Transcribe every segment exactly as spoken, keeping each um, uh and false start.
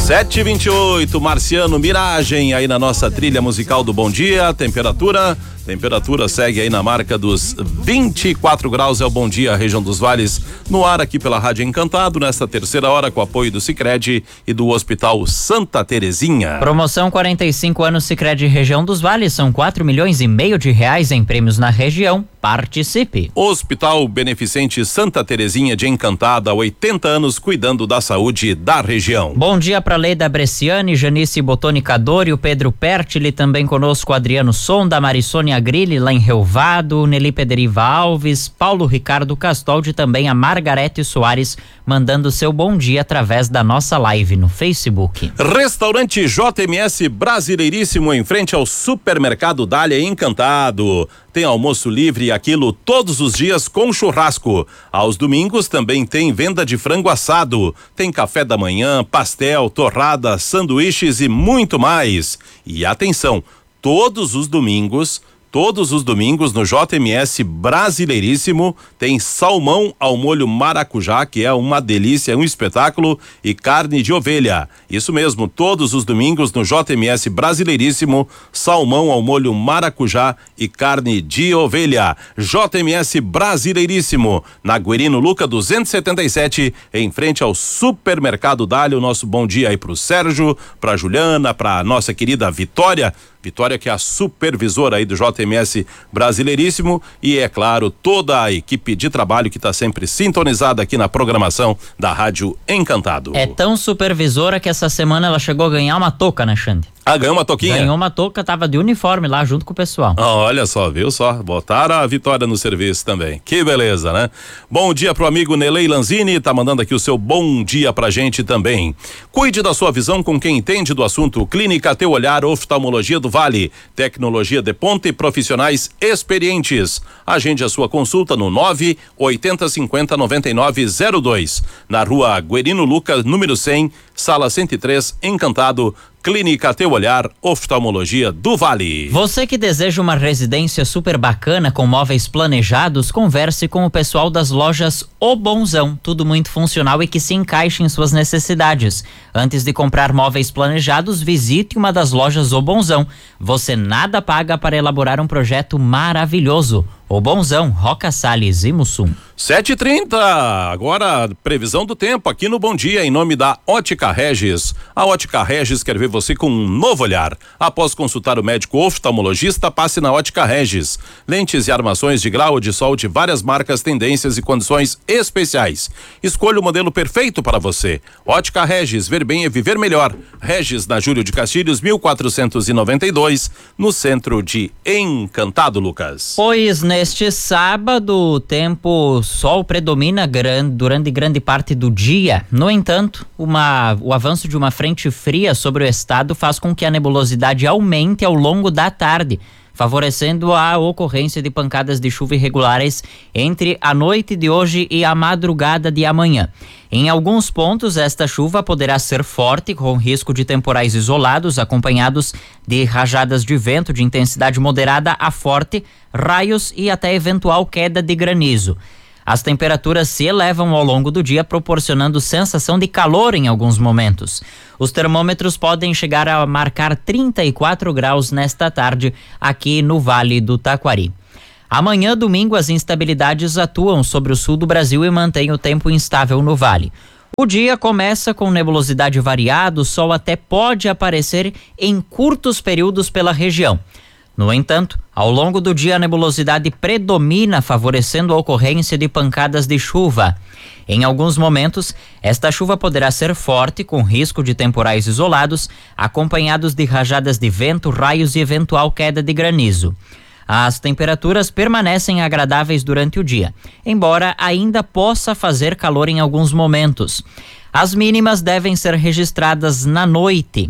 sete e vinte e oito, Marciano Miragem aí na nossa trilha musical do Bom Dia. Temperatura, temperatura segue aí na marca dos vinte e quatro graus. É o Bom Dia, região dos Vales, no ar aqui pela Rádio Encantado, nesta terceira hora, com apoio do Sicredi e do Hospital Santa Terezinha. Promoção quarenta e cinco anos Sicredi região dos Vales, são quatro milhões e meio de reais em prêmios na região. Participe. Hospital Beneficente Santa Terezinha de Encantada, oitenta anos cuidando da saúde da região. Bom dia para Leida Bresciani, Janice Botonicador e o Pedro Pertili, também conosco Adriano Sonda, Marisônia Grilli lá em Relvado, Nelly Pederiva Alves, Paulo Ricardo Castoldi e também a Margarete Soares mandando seu bom dia através da nossa live no Facebook. Restaurante J M S Brasileiríssimo em frente ao Supermercado Dália Encantado. Tem almoço livre e aquilo todos os dias com churrasco. Aos domingos também tem venda de frango assado. Tem café da manhã, pastel, torrada, sanduíches e muito mais. E atenção, todos os domingos, todos os domingos no J M S Brasileiríssimo tem salmão ao molho maracujá, que é uma delícia, é um espetáculo, e carne de ovelha. Isso mesmo, todos os domingos no J M S Brasileiríssimo, salmão ao molho maracujá e carne de ovelha. J M S Brasileiríssimo, na Guerino Luca duzentos e setenta e sete, em frente ao Supermercado Dália. O nosso bom dia aí pro Sérgio, pra Juliana, pra nossa querida Vitória. Vitória, que é a supervisora aí do J M S Brasileiríssimo, e é claro, toda a equipe de trabalho que está sempre sintonizada aqui na programação da Rádio Encantado. É tão supervisora que essa semana ela chegou a ganhar uma touca, né, Xande? Ah, ganhou uma toquinha? Ganhou uma touca, tava de uniforme lá junto com o pessoal. Ah, olha só, viu só? Botaram a Vitória no serviço também. Que beleza, né? Bom dia pro amigo Nelei Lanzini, tá mandando aqui o seu bom dia pra gente também. Cuide da sua visão com quem entende do assunto. Clínica Teu Olhar, Oftalmologia do Vale. Tecnologia de ponta e profissionais experientes. Agende a sua consulta no nove oitenta cinquenta noventa e nove zero dois. Na rua Guerino Luca, número cem, sala cento e três, Encantado. Clínica Teu Olhar, Oftalmologia do Vale. Você que deseja uma residência super bacana com móveis planejados, converse com o pessoal das lojas O Bonzão. Tudo muito funcional e que se encaixa em suas necessidades. Antes de comprar móveis planejados, visite uma das lojas O Bonzão. Você nada paga para elaborar um projeto maravilhoso. O Bonzão, Roca Salles e Mussum. sete e trinta, agora previsão do tempo aqui no Bom Dia, em nome da Ótica Regis. A Ótica Regis quer ver você com um novo olhar. Após consultar o médico oftalmologista, passe na Ótica Regis. Lentes e armações de grau de sol de várias marcas, tendências e condições especiais. Escolha o modelo perfeito para você. Ótica Regis, ver bem é viver melhor. Regis, na Júlio de Castilhos, mil quatrocentos e noventa e dois, no centro de Encantado, Lucas. Pois, neste sábado, o tempo sol predomina grande, durante grande parte do dia. No entanto, uma, o avanço de uma frente fria sobre o estado faz com que a nebulosidade aumente ao longo da tarde, favorecendo a ocorrência de pancadas de chuva irregulares entre a noite de hoje e a madrugada de amanhã. Em alguns pontos, esta chuva poderá ser forte, com risco de temporais isolados, acompanhados de rajadas de vento de intensidade moderada a forte, raios e até eventual queda de granizo. As temperaturas se elevam ao longo do dia, proporcionando sensação de calor em alguns momentos. Os termômetros podem chegar a marcar trinta e quatro graus nesta tarde aqui no Vale do Taquari. Amanhã, domingo, as instabilidades atuam sobre o sul do Brasil e mantêm o tempo instável no vale. O dia começa com nebulosidade variada, o sol até pode aparecer em curtos períodos pela região. No entanto, ao longo do dia a nebulosidade predomina, favorecendo a ocorrência de pancadas de chuva. Em alguns momentos, esta chuva poderá ser forte, com risco de temporais isolados, acompanhados de rajadas de vento, raios e eventual queda de granizo. As temperaturas permanecem agradáveis durante o dia, embora ainda possa fazer calor em alguns momentos. As mínimas devem ser registradas na noite.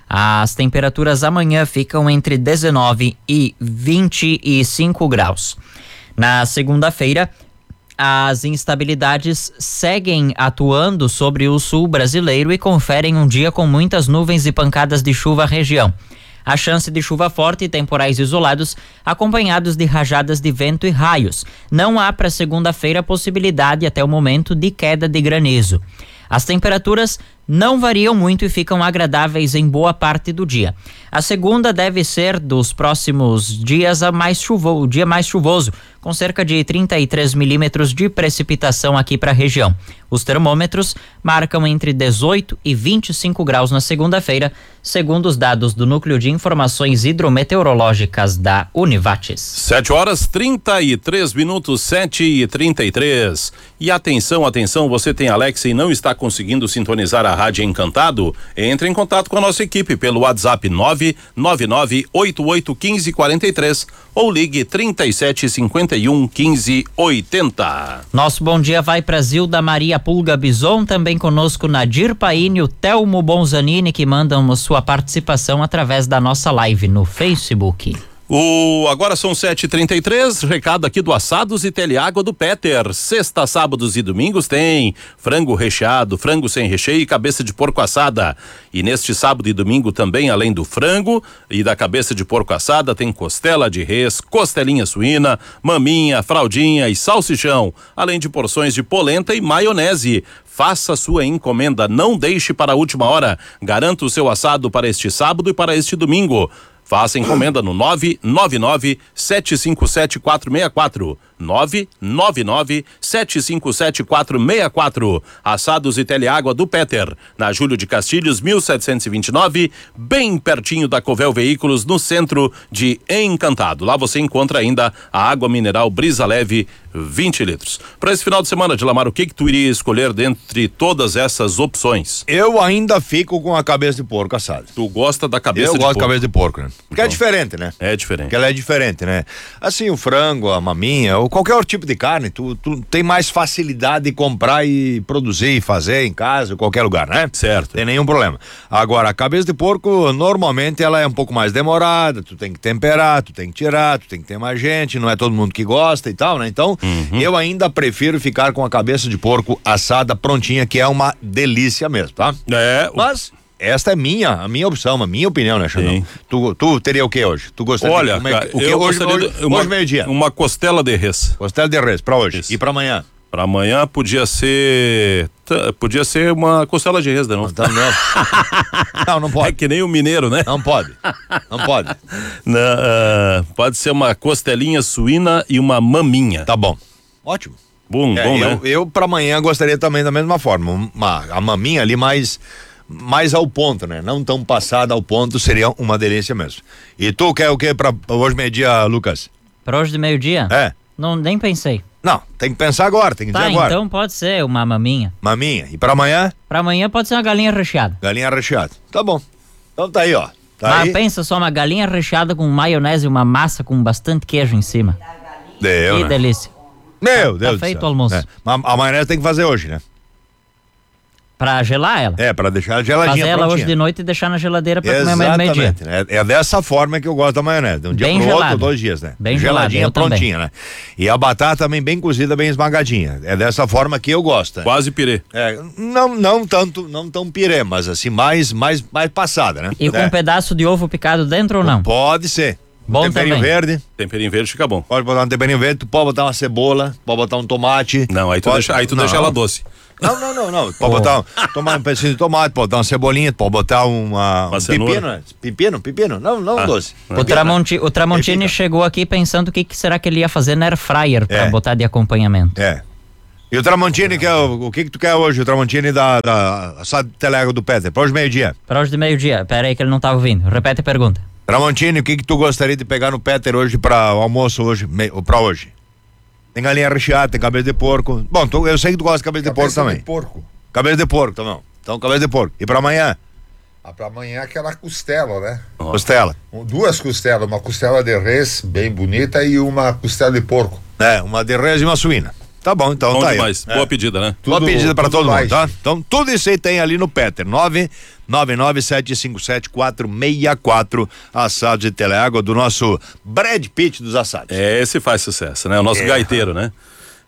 As temperaturas amanhã ficam entre dezenove e vinte e cinco graus. Na segunda-feira, as instabilidades seguem atuando sobre o sul brasileiro e conferem um dia com muitas nuvens e pancadas de chuva à região. A chance de chuva forte e temporais isolados, acompanhados de rajadas de vento e raios. Não há para segunda-feira possibilidade até o momento de queda de granizo. As temperaturas não variam muito e ficam agradáveis em boa parte do dia. A segunda deve ser dos próximos dias a mais chuvoso, o dia mais chuvoso, com cerca de trinta e três milímetros de precipitação aqui para a região. Os termômetros marcam entre dezoito e vinte e cinco graus na segunda-feira, segundo os dados do Núcleo de Informações Hidrometeorológicas da Univates. sete horas trinta e três minutos, sete e trinta e três. E atenção, atenção, você tem Alexa e não está conseguindo sintonizar a Rádio Encantado? Entre em contato com a nossa equipe pelo WhatsApp nove nove nove oito oito um cinco quatro três ou ligue trinta e sete cinquenta e um quinze oitenta. Nosso bom dia vai para Zilda Maria Pulga Bison, também conosco Nadir Paine, o Telmo Bonzanini, que mandam sua participação através da nossa live no Facebook. O, agora são sete e trinta e três, recado aqui do Assados e Telhágua do Peter. Sexta, sábados e domingos tem frango recheado, frango sem recheio e cabeça de porco assada. E neste sábado e domingo também, além do frango e da cabeça de porco assada, tem costela de res, costelinha suína, maminha, fraldinha e salsichão, além de porções de polenta e maionese. Faça sua encomenda, não deixe para a última hora. Garanta o seu assado para este sábado e para este domingo. Faça encomenda no nove nove nove sete cinco sete quatro seis quatro. nove nove nove sete cinco sete quatro seis quatro. Assados e Telhágua do Peter, na Júlio de Castilhos, mil setecentos e vinte e nove, bem pertinho da Covel Veículos, no centro de Encantado. Lá você encontra ainda a água mineral Brisa Leve, vinte litros. Para esse final de semana, Dilamar, o que que tu iria escolher dentre todas essas opções? Eu ainda fico com a cabeça de porco assada. Tu gosta da cabeça Eu de gosto porco? da cabeça de porco, né? Porque Então, é diferente, né? É diferente. Porque ela é diferente, né? Assim, o frango, a maminha, ou qualquer outro tipo de carne, tu, tu tem mais facilidade de comprar e produzir e fazer em casa, em qualquer lugar, né? Certo. Tem nenhum problema. Agora, a cabeça de porco, normalmente ela é um pouco mais demorada, tu tem que temperar, tu tem que tirar, tu tem que ter mais gente, não é todo mundo que gosta e tal, né? Então, uhum. eu ainda prefiro ficar com a cabeça de porco assada prontinha, que é uma delícia mesmo, tá? É. Mas esta é minha, a minha opção, a minha opinião, né, Xandão? Tu, tu teria o que hoje? Tu gostaria Olha, de comer cara, o que eu hoje, gostaria hoje, de uma, hoje meio-dia? Uma costela de res. Costela de res, pra hoje. Isso. E pra amanhã? Pra amanhã podia ser. T- podia ser uma costela de res, de novo. Não, não. não, não pode. É que nem o mineiro, né? Não pode. Não pode. Não, uh, pode ser uma costelinha suína e uma maminha. Tá bom. Ótimo. Bom, É, bom, eu, né? eu pra amanhã gostaria também da mesma forma. Uma, a maminha ali mais, mais ao ponto, né? Não tão passada ao ponto, seria uma delícia mesmo. E tu quer o que pra hoje meio-dia, Lucas? Pra hoje de meio-dia? É. Não, nem pensei. Não, tem que pensar agora, tem que Tá, dizer agora. então pode ser uma maminha. Maminha. E pra amanhã? Pra amanhã pode ser uma galinha recheada. Galinha recheada. Tá bom. Então tá aí, ó. Tá Mas aí. pensa só, uma galinha recheada com maionese e uma massa com bastante queijo em cima. Deu, Que né? delícia. Meu Tá Deus do feito céu. o almoço. É. Mas a maionese tem que fazer hoje, né? Pra gelar ela. É, pra deixar ela geladinha, Fazer ela prontinha. hoje de noite e deixar na geladeira pra comer amanhã de meio-dia. Exatamente. É, é dessa forma que eu gosto da maionese. De um dia Bem pro gelada. outro, dois dias, né? Bem Geladinha, gelada, eu prontinha, né? E a batata também bem cozida, bem esmagadinha. É dessa forma que eu gosto. né? Quase pirê. É, não, não tanto, não tão pirê, mas assim, mais, mais, mais passada, né? E com É. um pedaço de ovo picado dentro ou não? Pode ser. Bom Temperinho também. verde. Temperinho verde fica bom. Pode botar um temperinho verde, tu pode botar uma cebola, pode botar um tomate. Não, aí tu, pode... deixa, aí tu não. deixa ela doce. Não, não, não, não. Pode botar um, tomar um pedacinho de tomate, pode botar uma cebolinha, pode botar uma, Uma um cenoura. pepino, né? Pepino, pepino. Não, não Ah. doce. O, Pepino, Tramonti, o Tramontini Fica. chegou aqui pensando o que, que será que ele ia fazer na air fryer pra É. botar de acompanhamento. É. E o Tramontini, que é o, o que que tu quer hoje? O Tramontini da, da assado de Telhágua do Peter, pra hoje meio-dia. Pra hoje de meio-dia. Pera aí que ele não tá ouvindo. Repete a pergunta. Tramontini, o que que tu gostaria de pegar no Peter hoje pra o almoço hoje, me, pra hoje? Tem galinha recheada, tem cabeça de porco. Bom, tu, eu sei que tu gosta de cabeça, de porco Cabeça também. de porco. Cabeça de porco também. Então, cabeça de porco. E pra amanhã? Ah, pra amanhã aquela costela, né? Costela. Um- Duas costelas, uma costela de res bem bonita e uma costela de porco. É, uma de res e uma suína. Tá bom, então Bom tá aí. demais. É. Boa pedida, né? Boa Tudo- pedida pra tudo todo mundo, light. tá? Então, tudo isso aí tem ali no Peter. nove nove nove sete cinco sete quatro seis quatro. Assados de Telhágua do nosso Brad Pitt dos assados. É, esse faz sucesso, né? O nosso É. gaiteiro, né?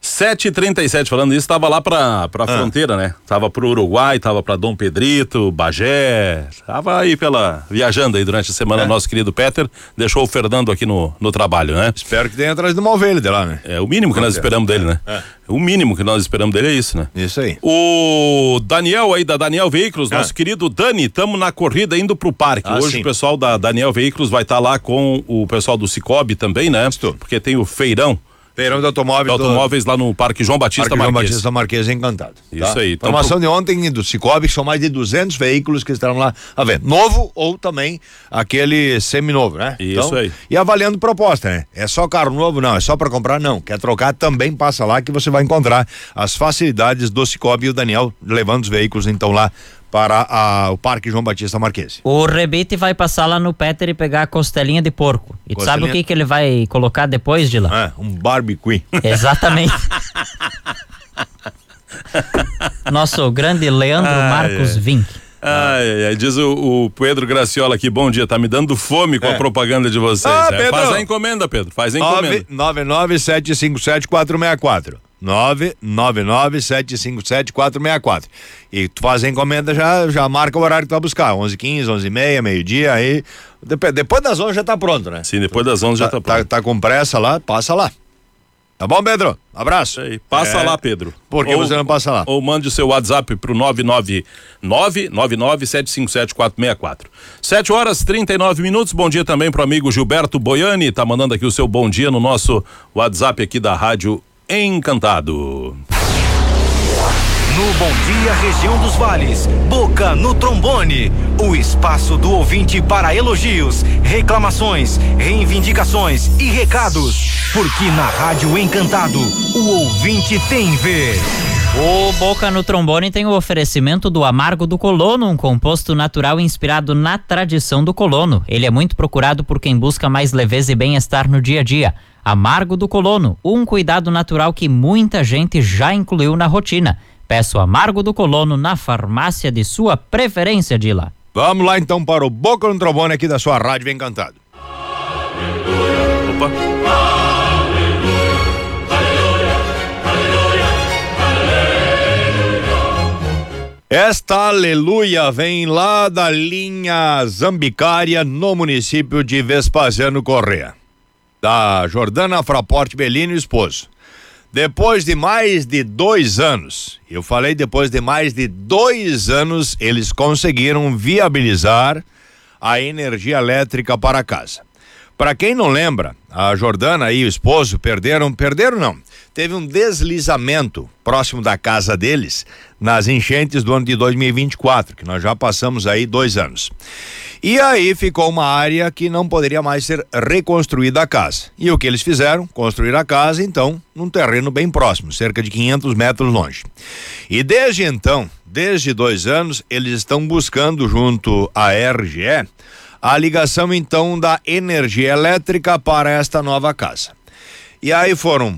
sete e trinta e sete, falando isso, tava lá pra, pra ah. fronteira, né? Tava pro Uruguai, tava pra Dom Pedrito, Bagé, tava aí pela, viajando aí durante a semana, é. nosso querido Peter, deixou o Fernando aqui no, no trabalho, né? Espero que tenha atrás de uma ovelha de lá, né? É o mínimo que nós esperamos dele, né? É. O mínimo que nós esperamos dele é isso, né? Isso aí. O Daniel aí da Daniel Veículos, ah. nosso querido Dani, tamo na corrida indo pro parque. Ah, Hoje sim. o pessoal da Daniel Veículos vai estar tá lá com o pessoal do Cicobi também, né? Estou. Porque tem o feirão. Feirão de automóveis, de automóveis do... lá no Parque João Batista Parque Marques. João Batista Marques Encantado. Isso tá? aí. Então, informação pro... de ontem do Cicobi, que são mais de duzentos veículos que estarão lá a ver. Novo ou também aquele seminovo, né? Isso então, aí. E avaliando proposta, né? É só carro novo? Não. É só para comprar? Não. Quer trocar? Também passa lá que você vai encontrar as facilidades do Cicobi e o Daniel levando os veículos então lá para a, o Parque João Batista Marques. O Rebite vai passar lá no Peter e pegar a costelinha de porco. E tu sabe o que que ele vai colocar depois de lá? É, um barbecue. Exatamente. Nosso grande Leandro ai, Marcos ai. Vink. Ai, ai, diz o, o Pedro Graciola aqui, bom dia, tá me dando fome com é. a propaganda de vocês. Ah, é, faz a encomenda, Pedro, faz a encomenda. nove nove sete cinco sete quatro seis quatro. nove nove nove sete cinco sete quatro seis quatro. E tu faz a encomenda, já, já marca o horário que tu vai buscar, onze e quinze, onze e meia, meio-dia, aí depois das onze já tá pronto, né? Sim, depois das onze já tá, tá pronto. Tá, tá com pressa lá, passa lá. Tá bom, Pedro? Abraço. Aí, passa é, lá, Pedro. Por que ou, você não passa lá? Ou mande o seu WhatsApp pro nove nove nove nove nove sete cinco sete quatro seis quatro. sete horas e trinta e nove minutos. Bom dia também pro amigo Gilberto Boiani, tá mandando aqui o seu bom dia no nosso WhatsApp aqui da Rádio Encantado. No Bom Dia Região dos Vales, Boca no Trombone, o espaço do ouvinte para elogios, reclamações, reivindicações e recados, porque na Rádio Encantado, o ouvinte tem vez. O Boca no Trombone tem o oferecimento do Amargo do Colono, um composto natural inspirado na tradição do colono. Ele é muito procurado por quem busca mais leveza e bem-estar no dia a dia. Amargo do Colono, um cuidado natural que muita gente já incluiu na rotina. Peça o Amargo do Colono na farmácia de sua preferência, Dila. Vamos lá então para o Boca no Trombone aqui da sua Rádio Encantado. Opa. Esta aleluia vem lá da linha Zambicária, no município de Vespasiano Corrêa, da Jordana Fraporte Bellini, esposo. Depois de mais de dois anos, eu falei depois de mais de dois anos, eles conseguiram viabilizar a energia elétrica para casa. Para quem não lembra, a Jordana e o esposo perderam, perderam não, teve um deslizamento próximo da casa deles nas enchentes do ano de dois mil e vinte e quatro, que nós já passamos aí dois anos. E aí ficou uma área que não poderia mais ser reconstruída a casa. E o que eles fizeram? Construir a casa, então, num terreno bem próximo, cerca de quinhentos metros longe. E desde então, desde dois anos, eles estão buscando junto à R G E a ligação, então, da energia elétrica para esta nova casa. E aí foram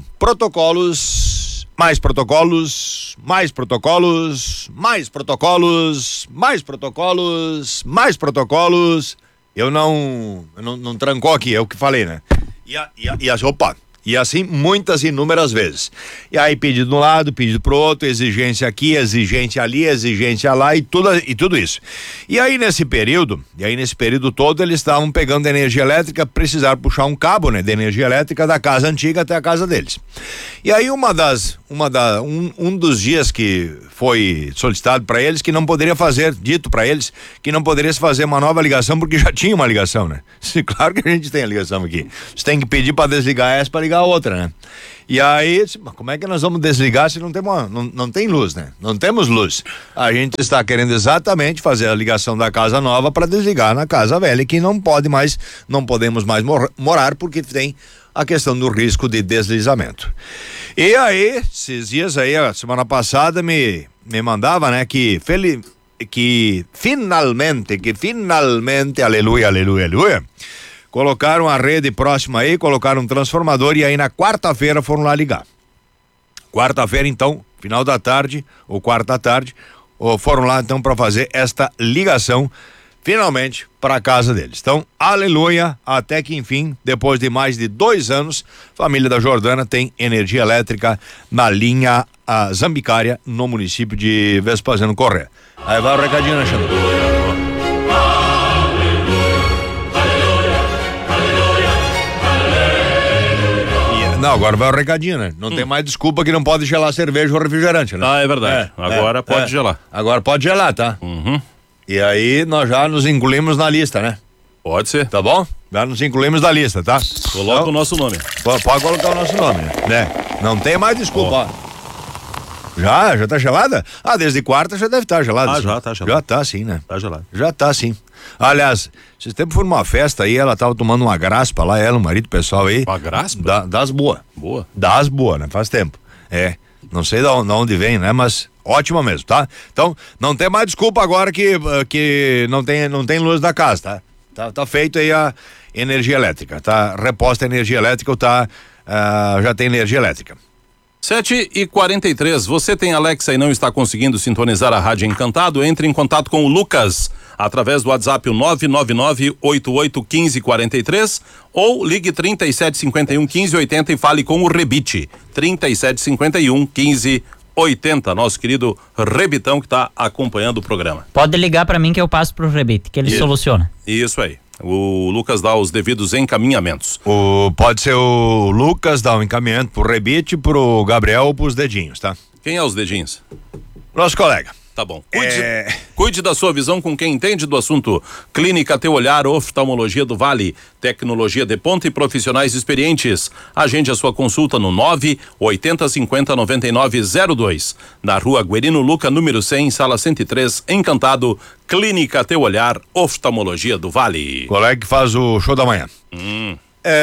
protocolos, mais protocolos, mais protocolos, mais protocolos, mais protocolos, mais protocolos. Eu não, eu não, não trancou aqui, é o que falei, né? E, a, e, a, e as, opa, e assim muitas inúmeras vezes. E aí pedido de um lado, pedido pro outro, exigência aqui, exigência ali, exigência lá e tudo, e tudo isso. E aí nesse período, e aí nesse período todo eles estavam pegando energia elétrica, precisaram puxar um cabo, né, de energia elétrica da casa antiga até a casa deles. E aí uma das, uma da, um, um dos dias que foi solicitado para eles que não poderia fazer, dito para eles que não poderia se fazer uma nova ligação porque já tinha uma ligação, né? Claro que a gente tem a ligação aqui. Você tem que pedir para desligar essa para ligar a outra, né? E aí, como é que nós vamos desligar se não tem, uma, não, não tem luz, né? Não temos luz. A gente está querendo exatamente fazer a ligação da casa nova para desligar na casa velha, que não pode mais, não podemos mais mor- morar porque tem a questão do risco de deslizamento. E aí, esses dias aí, a semana passada me, me mandava, né, que fel- que finalmente, que finalmente, aleluia, aleluia, aleluia, colocaram a rede próxima aí, colocaram um transformador e aí na quarta-feira foram lá ligar. Quarta-feira, então, final da tarde, ou quarta da tarde, ou foram lá então para fazer esta ligação. finalmente para a casa deles. Então, aleluia, até que enfim, depois de mais de dois anos, família da Jordana tem energia elétrica na linha a Zambicária, no município de Vespasiano Corrêa. Aí vai o recadinho, né, Xandão? Não, agora vai o recadinho, né? Não hum. tem mais desculpa que não pode gelar cerveja ou refrigerante, né? Ah, é verdade. É, agora é, pode é. gelar. Agora pode gelar, tá? Uhum. E aí nós já nos incluímos na lista, né? Pode ser. Tá bom? Já nos incluímos na lista, tá? Coloca então, o nosso nome. Pode, pode colocar o nosso nome, né? Não tem mais desculpa, ó. Já? Já tá gelada? Ah, desde quarta já deve estar tá gelada. Ah, sim. já tá gelada. Já tá sim, né? Tá gelada. Já tá sim. Aliás, esses tempos foi numa festa aí, ela tava tomando uma graspa lá, ela, o marido, o pessoal aí. Uma graspa? Da, das boas. Boa. Das boas, né? Faz tempo. É. Não sei de onde, de onde vem, né? Mas ótima mesmo, tá? Então, não tem mais desculpa agora que, que não tem, não tem luz da casa, tá? Tá, tá feito aí a energia elétrica, tá? Reposta a energia elétrica, tá? Uh, já tem energia elétrica. sete e quarenta e três, você tem Alexa e não está conseguindo sintonizar a Rádio Encantado? Entre em contato com o Lucas através do WhatsApp nove nove nove, oito oito um cinco, quatro três ou ligue trinta e sete cinquenta e um, quinze oitenta e fale com o Rebite. trinta e sete cinquenta e um, quinze oitenta, nosso querido Rebitão que está acompanhando o programa. Pode ligar para mim que eu passo pro Rebite, que ele Isso. soluciona. Isso aí. O Lucas dá os devidos encaminhamentos. O, pode ser o Lucas dar um encaminhamento pro Rebite, pro Gabriel ou pros dedinhos, tá? Quem é os dedinhos? Nosso colega. Tá bom. Cuide, é... cuide da sua visão com quem entende do assunto. Clínica Teu Olhar, Oftalmologia do Vale, tecnologia de ponta e profissionais experientes. Agende a sua consulta no nove oitenta cinquenta noventa e nove zero dois. Na Rua Guerino Luca, número cem, sala cento e três, Encantado. Clínica Teu Olhar, Oftalmologia do Vale. Colega que faz o show da manhã. Hum.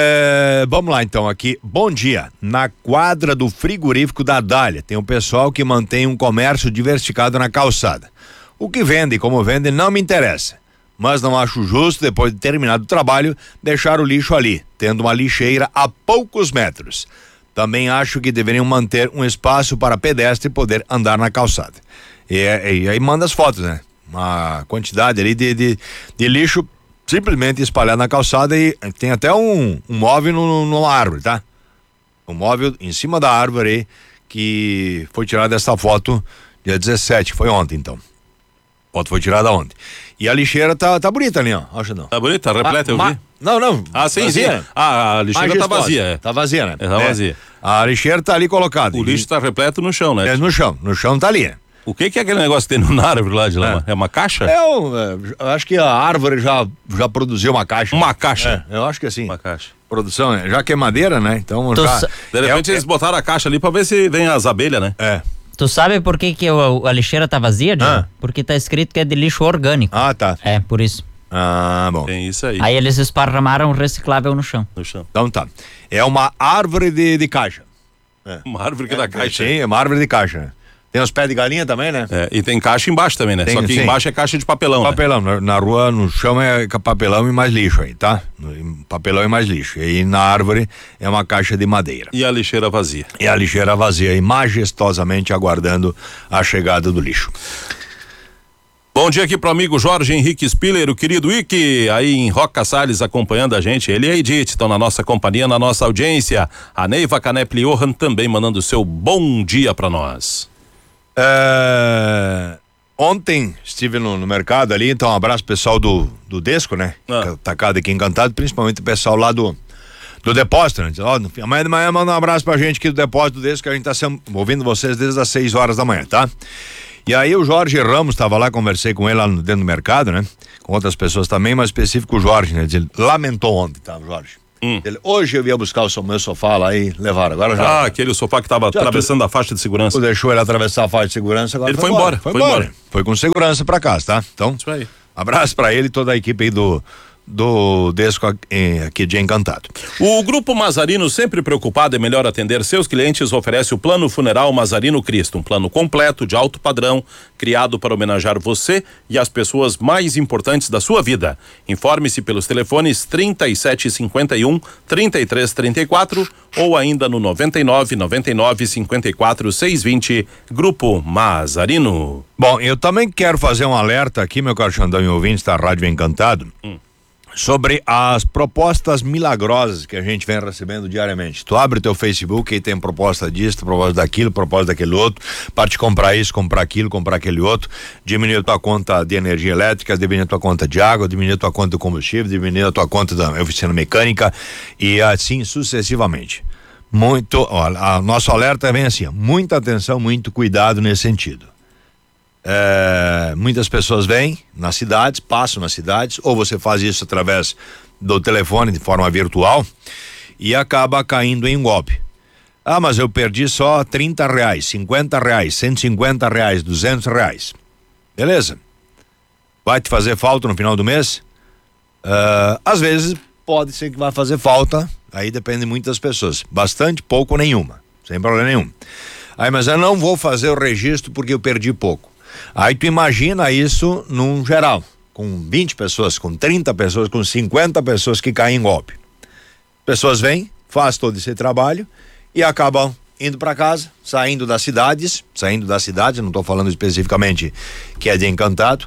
É, vamos lá então aqui, bom dia, na quadra do frigorífico da Dália, tem um pessoal que mantém um comércio diversificado na calçada. O que vende e como vende não me interessa, mas não acho justo, depois de terminado o trabalho, deixar o lixo ali, tendo uma lixeira a poucos metros. Também acho que deveriam manter um espaço para pedestre poder andar na calçada. E, e aí manda as fotos, né? Uma quantidade ali de, de, de lixo simplesmente espalhado na calçada e tem até um, um móvel no, numa árvore, tá? Um móvel em cima da árvore aí que foi tirada essa foto dia dezessete, foi ontem então. A foto foi tirada ontem. E a lixeira tá, tá bonita ali, ó. Acha não? Tá bonita, tá repleta, ah, eu vi. Não, não. Ah, sim, vazia. sim. Ah, a lixeira tá vazia. É. Tá vazia, né? É, tá é. vazia. A lixeira tá ali colocada. O lixo tá repleto no chão, né? É, no chão. No chão tá ali. O que que é aquele negócio que tem na árvore lá de lá? É, é uma caixa? É, eu, eu acho que a árvore já, já produziu uma caixa. Uma caixa? É, eu acho que sim. Uma caixa. Produção, né? Já que é madeira, né? Então tu já... sa- De repente é, eles botaram a caixa ali pra ver se vem as abelhas, né? É. Tu sabe por que, que o, a lixeira tá vazia, Diego? Ah. Porque tá escrito que é de lixo orgânico. Ah, tá. É, por isso. Ah, bom. Tem isso aí. Aí eles esparramaram reciclável no chão. No chão. Então tá. É uma árvore de, de caixa. É. Uma árvore que dá caixa. Sim, é uma árvore de caixa, né? Tem os pés de galinha também, né? É, e tem caixa embaixo também, né? Tem, Só que sim. embaixo é caixa de papelão, Papelão, né? na, na rua, no chão é papelão e mais lixo aí, tá? No, papelão e mais lixo. E aí na árvore é uma caixa de madeira. E a lixeira vazia. E a lixeira vazia aí, majestosamente aguardando a chegada do lixo. Bom dia aqui pro amigo Jorge Henrique Spiller, o querido Ike, aí em Roca Salles acompanhando a gente. Ele e a Edith estão na nossa companhia, na nossa audiência. A Neiva Canep Johan também mandando o seu bom dia pra nós. É... Ontem estive no, no mercado ali, então um abraço pessoal do, do Desco, né? Ah. Tacado aqui Encantado, principalmente o pessoal lá do, do depósito, né? Diz, ó, amanhã de manhã manda um abraço pra gente aqui do depósito do Desco, que a gente tá sem, ouvindo vocês desde as seis horas da manhã, tá? E aí o Jorge Ramos estava lá, conversei com ele lá dentro do mercado, né? Com outras pessoas também, mas específico o Jorge, né? Ele lamentou ontem, tá, Jorge? Hum. Ele, hoje eu ia buscar o meu sofá lá e levaram, agora já... Ah, aquele sofá que tava Já, atravessando tu, a faixa de segurança. Tu deixou ele atravessar a faixa de segurança, agora Ele foi, foi embora, Foi, foi embora. embora. Foi com segurança pra casa, tá? Então, Isso aí. abraço pra ele e toda a equipe aí do, do Desco aqui de Encantado. O Grupo Mazarino, sempre preocupado em melhor atender seus clientes, oferece o Plano Funeral Mazarino Cristo, um plano completo de alto padrão, criado para homenagear você e as pessoas mais importantes da sua vida. Informe-se pelos telefones trinta e sete cinquenta e um, trinta e três trinta e quatro ou ainda no noventa e nove, noventa e nove, cinquenta e quatro, seiscentos e vinte. Grupo Mazarino. Bom, eu também quero fazer um alerta aqui, meu caro Xandão e ouvintes da Rádio Encantado. Hum. Sobre as propostas milagrosas que a gente vem recebendo diariamente. Tu abre o teu Facebook e tem proposta disso, proposta daquilo, proposta daquele outro, para te comprar isso, comprar aquilo, comprar aquele outro, diminuir a tua conta de energia elétrica, diminuir a tua conta de água, diminuir a tua conta de combustível, diminuir a tua conta da oficina mecânica e assim sucessivamente. Muito, ó, a nosso alerta vem assim, ó, muita atenção, muito cuidado nesse sentido. É, muitas pessoas vêm nas cidades, passam nas cidades, ou você faz isso através do telefone de forma virtual e acaba caindo em golpe. Ah, mas eu perdi só trinta reais, cinquenta reais, cento e cinquenta reais, duzentos reais. Beleza. Vai te fazer falta no final do mês? Uh, às vezes pode ser que vai fazer falta, aí depende muito das pessoas. Bastante, pouco, nenhuma. Sem problema nenhum. Aí, mas eu não vou fazer o registro porque eu perdi pouco. Aí tu imagina isso num geral, com vinte pessoas, com trinta pessoas, com cinquenta pessoas que caem em golpe. Pessoas vêm, fazem todo esse trabalho e acabam indo para casa, saindo das cidades, saindo das cidades, não estou falando especificamente que é de Encantado,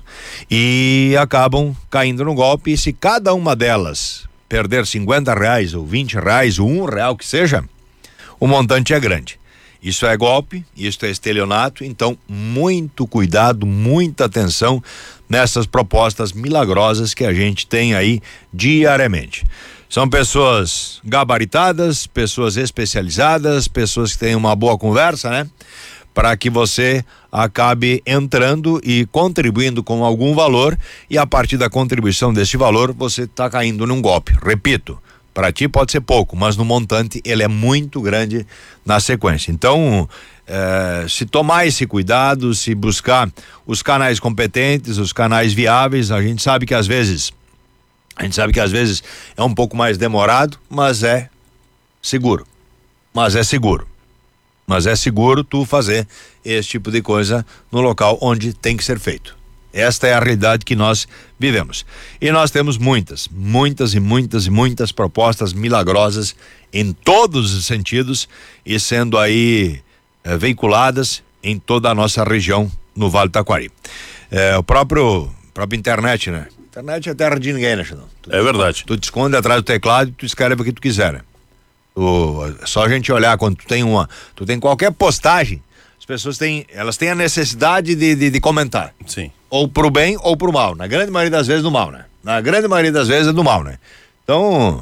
e acabam caindo no golpe. E se cada uma delas perder cinquenta reais ou vinte reais ou um real que seja, o montante é grande. Isso é golpe, isso é estelionato, então muito cuidado, muita atenção nessas propostas milagrosas que a gente tem aí diariamente. São pessoas gabaritadas, pessoas especializadas, pessoas que têm uma boa conversa, né? Para que você acabe entrando e contribuindo com algum valor e a partir da contribuição desse valor você está caindo num golpe. Repito, para ti pode ser pouco, mas no montante ele é muito grande na sequência. Então, eh, se tomar esse cuidado, se buscar os canais competentes, os canais viáveis, a gente sabe que às vezes, a gente sabe que às vezes é um pouco mais demorado, mas é seguro. Mas é seguro. Mas é seguro tu fazer esse tipo de coisa no local onde tem que ser feito. Esta é a realidade que nós vivemos. E nós temos muitas, muitas e muitas e muitas propostas milagrosas em todos os sentidos e sendo aí eh, veiculadas em toda a nossa região no Vale do Taquari. Eh, o próprio, próprio internet, né? Internet é terra de ninguém, né, Xandão? É verdade. Tu te esconde atrás do teclado e tu escreve o que tu quiser, né? Tu, só a gente olhar quando tu tem uma, tu tem qualquer postagem, as pessoas têm, elas têm a necessidade de, de, de comentar. Sim. Ou pro bem ou pro mal. Na grande maioria das vezes do mal, né? Na grande maioria das vezes é do mal, né? Então,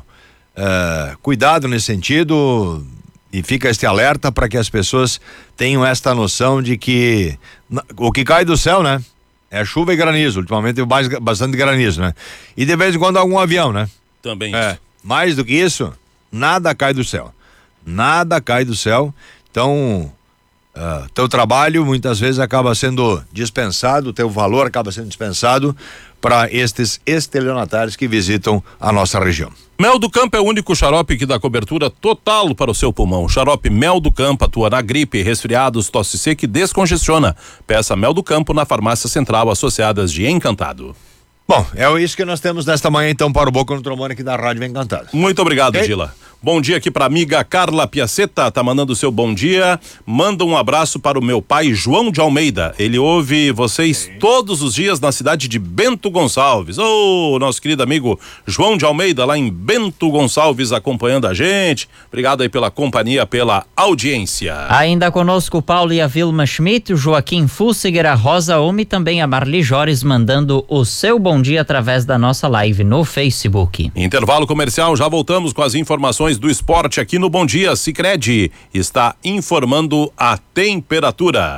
uh, cuidado nesse sentido e fica este alerta para que as pessoas tenham esta noção de que na, o que cai do céu, né? É chuva e granizo. Ultimamente tem mais, bastante granizo, né? E de vez em quando algum avião, né? Também é, isso. Mais do que isso, nada cai do céu. Nada cai do céu. Então, Uh, teu trabalho muitas vezes acaba sendo dispensado, teu valor acaba sendo dispensado para estes estelionatários que visitam a nossa região. Mel do Campo é o único xarope que dá cobertura total para o seu pulmão. Xarope Mel do Campo atua na gripe, resfriados, tosse seca e descongestiona. Peça Mel do Campo na Farmácia Central Associadas de Encantado. Bom, é isso que nós temos nesta manhã então para o Boca no Trombone aqui da Rádio Encantado. Muito obrigado, okay. Dila. Bom dia aqui para amiga Carla Piaceta, tá mandando o seu bom dia. Manda um abraço para o meu pai João de Almeida. Ele ouve vocês okay. todos os dias na cidade de Bento Gonçalves. Ô, oh, nosso querido amigo João de Almeida lá em Bento Gonçalves acompanhando a gente. Obrigado aí pela companhia, pela audiência. Ainda conosco o Paulo e a Vilma Schmidt, o Joaquim Fusseger, a Rosa Omi e também a Marli Jores mandando o seu bom dia através da nossa live no Facebook. Intervalo comercial, já voltamos com as informações do esporte aqui no Bom Dia. Sicredi está informando a temperatura.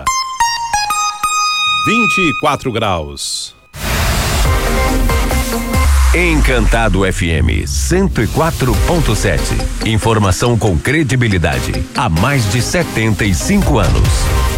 vinte e quatro graus. Encantado F M cento e quatro ponto sete. Informação com credibilidade há mais de setenta e cinco anos.